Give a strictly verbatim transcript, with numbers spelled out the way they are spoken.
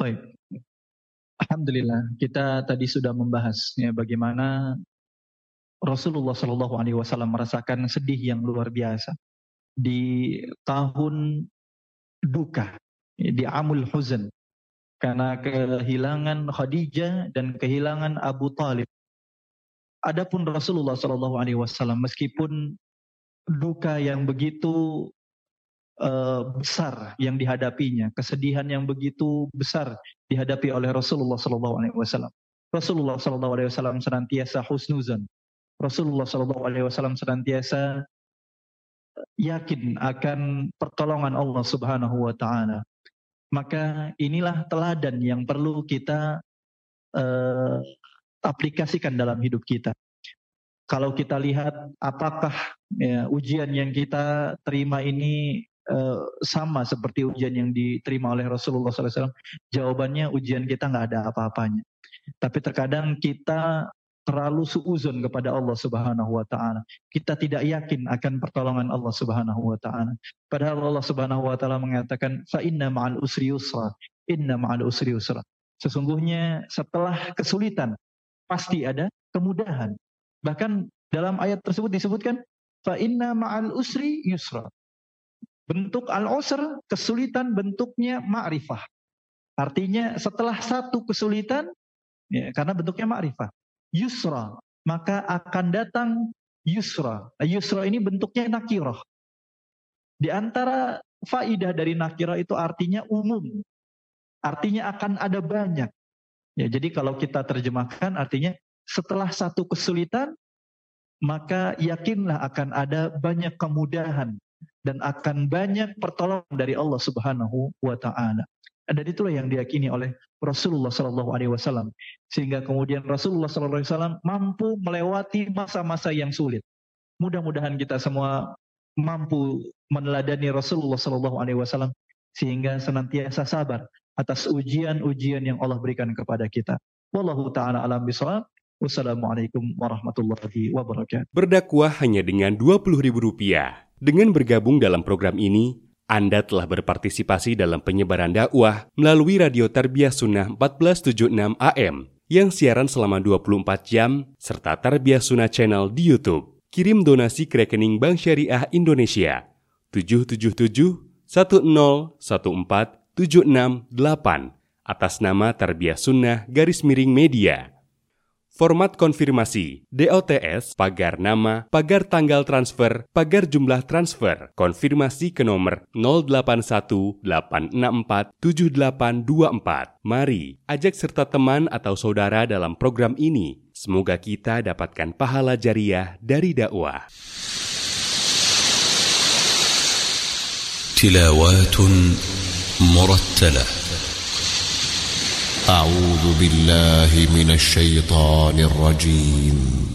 Baik. Alhamdulillah, kita tadi sudah membahas ya bagaimana Rasulullah Shallallahu Alaihi Wasallam merasakan sedih yang luar biasa di tahun duka, ya, di Amul Huzn, karena kehilangan Khadijah dan kehilangan Abu Talib. Adapun Rasulullah Shallallahu Alaihi Wasallam meskipun duka yang begitu uh, besar yang dihadapinya, kesedihan yang begitu besar dihadapi oleh Rasulullah Shallallahu Alaihi Wasallam. Rasulullah Shallallahu Alaihi Wasallam senantiasa husnuzan. Rasulullah Shallallahu Alaihi Wasallam senantiasa yakin akan pertolongan Allah Subhanahu Wa Taala. Maka inilah teladan yang perlu kita uh, aplikasikan dalam hidup kita. Kalau kita lihat apakah ya, ujian yang kita terima ini uh, sama seperti ujian yang diterima oleh Rasulullah shallallahu alaihi wasallam, jawabannya ujian kita nggak ada apa-apanya. Tapi terkadang kita terlalu suuzon kepada Allah Subhanahu Wa Taala. Kita tidak yakin akan pertolongan Allah Subhanahu Wa Taala. Padahal Allah Subhanahu Wa Taala mengatakan, fa inna ma'al usri yusra, inna ma'al usri yusra. Sesungguhnya setelah kesulitan pasti ada kemudahan. Bahkan dalam ayat tersebut disebutkan, fa inna ma'al usri yusra. Bentuk al-usr, kesulitan bentuknya ma'rifah. Artinya setelah satu kesulitan, ya, karena bentuknya ma'rifah, yusra, maka akan datang yusra. Yusra ini bentuknya nakirah. Di antara faidah dari nakirah itu artinya umum. Artinya akan ada banyak. Ya, jadi kalau kita terjemahkan artinya setelah satu kesulitan, maka yakinlah akan ada banyak kemudahan dan akan banyak pertolongan dari Allah Subhanahu Wa Taala. Dan itulah yang diyakini oleh Rasulullah Shallallahu Alaihi Wasallam, sehingga kemudian Rasulullah Shallallahu Alaihi Wasallam mampu melewati masa-masa yang sulit. Mudah-mudahan kita semua mampu meneladani Rasulullah Shallallahu Alaihi Wasallam sehingga senantiasa sabar atas ujian-ujian yang Allah berikan kepada kita. Wallahu taala alam bishawab. Wassalamualaikum warahmatullahi wabarakatuh. Berdakwah hanya dengan dua puluh ribu rupiah. Dengan bergabung dalam program ini, Anda telah berpartisipasi dalam penyebaran dakwah melalui Radio Tarbiyah Sunnah empat belas tujuh puluh enam A M yang siaran selama dua puluh empat jam serta Tarbiyah Sunnah Channel di YouTube. Kirim donasi ke rekening Bank Syariah Indonesia tujuh tujuh tujuh satu nol satu empat tujuh enam delapan atas nama Tarbiyah Sunnah garis miring media. Format konfirmasi, D O T S, pagar nama, pagar tanggal transfer, pagar jumlah transfer, konfirmasi ke nomor nol delapan satu delapan enam empat tujuh delapan dua empat. Mari, ajak serta teman atau saudara dalam program ini. Semoga kita dapatkan pahala jariah dari dakwah. Tilawatun murattalah. أعوذ بالله من الشيطان الرجيم